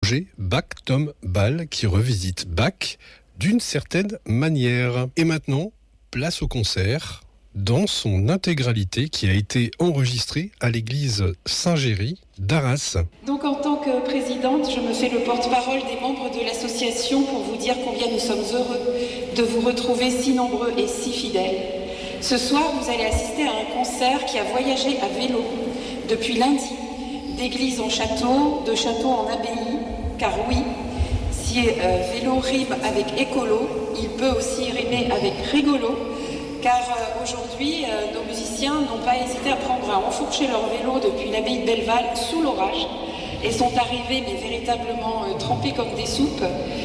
projet Bach Tom Ball qui revisite Bach d'une certaine manière. Et maintenant, place au concert dans son intégralité qui a été enregistré à l'église Saint-Géry d'Arras. Donc en tant que présidente, je me fais le porte-parole des membres de l'association pour vous dire combien nous sommes heureux de vous retrouver si nombreux et si fidèles. Ce soir, vous allez assister à un concert qui a voyagé à vélo depuis lundi, d'église en château, de château en abbaye, car oui, si vélo rime avec écolo, il peut aussi rimer avec rigolo, car aujourd'hui, nos musiciens n'ont pas hésité à prendre à enfourcher leur vélo depuis l'abbaye de Belleval sous l'orage et sont arrivés, mais véritablement trempés comme des soupes.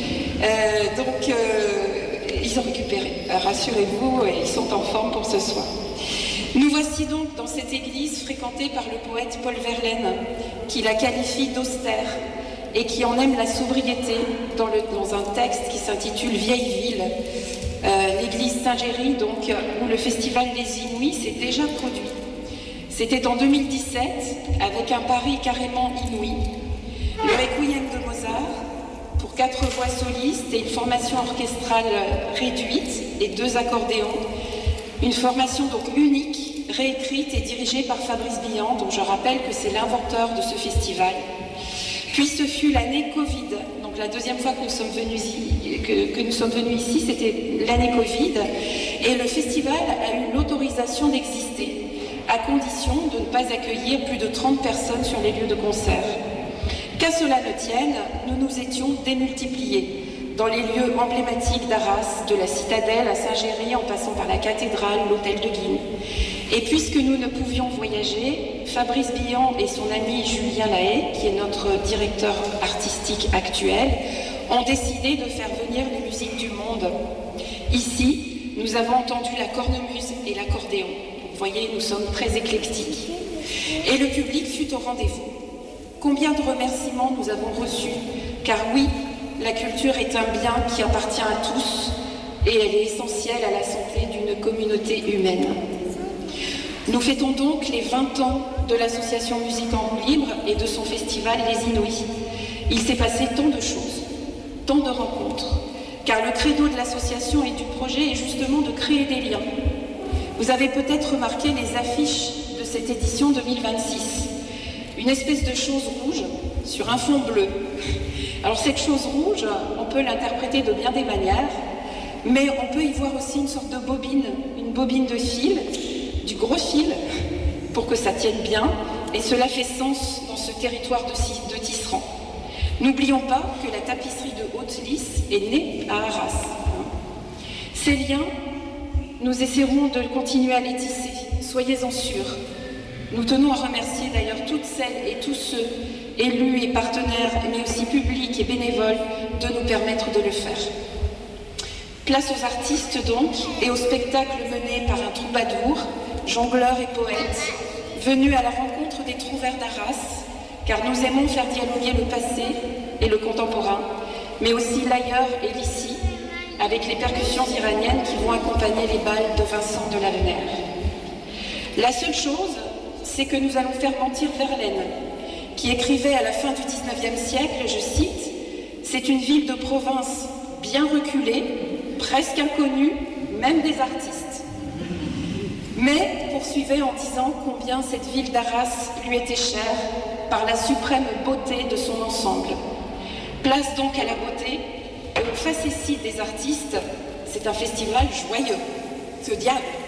Ils ont récupéré, rassurez-vous, ils sont en forme pour ce soir. Nous voici donc dans cette église fréquentée par le poète Paul Verlaine, qui la qualifie d'austère et qui en aime la sobriété dans un texte qui s'intitule Vieille ville. L'église Saint-Géry, donc, où le festival des Inouïs s'est déjà produit. C'était en 2017, avec un pari carrément inouï, le Requiem de Mozart, pour 4 voix solistes et une formation orchestrale réduite et 2 accordéons. Une formation donc unique, réécrite et dirigée par Fabrice Billand, dont je rappelle que c'est l'inventeur de ce festival. Puis ce fut l'année Covid, donc la deuxième fois que nous sommes venus ici, c'était l'année Covid, et le festival a eu l'autorisation d'exister, à condition de ne pas accueillir plus de 30 personnes sur les lieux de concert. Qu'à cela ne tienne, nous nous étions démultipliés dans les lieux emblématiques d'Arras, de la citadelle à Saint-Géry, en passant par la cathédrale, l'hôtel de Guines. Et puisque nous ne pouvions voyager, Fabrice Billand et son ami Julien Lahaye, qui est notre directeur artistique actuel, ont décidé de faire venir les musiques du monde. Ici, nous avons entendu la cornemuse et l'accordéon. Vous voyez, nous sommes très éclectiques. Et le public fut au rendez-vous. Combien de remerciements nous avons reçus, car oui, la culture est un bien qui appartient à tous et elle est essentielle à la santé d'une communauté humaine. Nous fêtons donc les 20 ans de l'association Musique en roue libre et de son festival Les Inouïs. Il s'est passé tant de choses, tant de rencontres, car le credo de l'association et du projet est justement de créer des liens. Vous avez peut-être remarqué les affiches de cette édition 2026. Une espèce de chose rouge sur un fond bleu. Alors cette chose rouge, on peut l'interpréter de bien des manières, mais on peut y voir aussi une sorte de bobine, une bobine de fil, du gros fil, pour que ça tienne bien, et cela fait sens dans ce territoire de tisserand. N'oublions pas que la tapisserie de Haute-Lys est née à Arras. Ces liens, nous essaierons de continuer à les tisser, soyez-en sûrs. Nous tenons à remercier d'ailleurs toutes celles et tous ceux, élus et partenaires, mais aussi publics et bénévoles, de nous permettre de le faire. Place aux artistes donc, et au spectacle mené par un troubadour, jongleur et poète, venu à la rencontre des trouvères d'Arras, car nous aimons faire dialoguer le passé et le contemporain, mais aussi l'ailleurs et l'ici, avec les percussions iraniennes qui vont accompagner les balles de Vincent de Lallener. La seule chose, c'est que nous allons faire mentir Verlaine, qui écrivait à la fin du XIXe siècle, je cite, « C'est une ville de province bien reculée, presque inconnue, même des artistes. » Mais poursuivait en disant combien cette ville d'Arras lui était chère par la suprême beauté de son ensemble. Place donc à la beauté, et aux facéties des artistes, c'est un festival joyeux. Ce diable